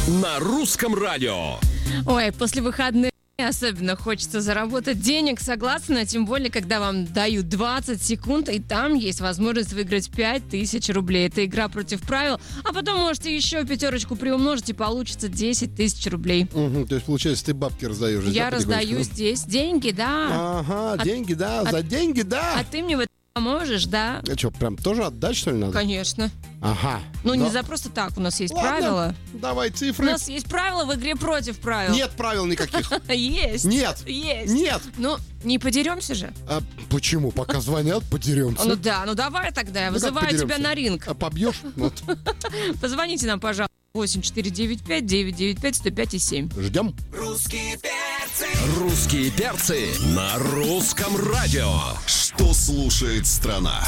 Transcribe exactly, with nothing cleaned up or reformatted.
на русском радио. Ой, после выходных особенно хочется заработать денег, согласна, тем более, когда вам дают двадцать секунд, и там есть возможность выиграть пять тысяч рублей. Это игра против правил, а потом можете еще пятерочку приумножить, и получится десять тысяч рублей. Угу, то есть, получается, ты бабки раздаешь здесь, Я да, раздаю здесь деньги, да. Ага, А- деньги, да, а- за деньги, да. А ты мне в этом поможешь, да? А что, прям тоже отдать, что ли, надо? Конечно. Ага. Ну, Да. не за просто так, у нас есть Ладно, правила. давай У цифры. нас есть правила в игре против правил. Нет правил никаких. Есть. Нет. Есть. Нет. Ну, не подеремся же? А почему? Пока звонят, подеремся. Ну да, ну давай тогда, я Ну как вызываю тебя подеремся? на ринг. А побьешь? Вот. Позвоните нам, пожалуйста. восемь четыре девять пять девять девять пять сто пять и семь. Ждем. Русские перцы. Русские перцы на русском радио. Что слушает страна?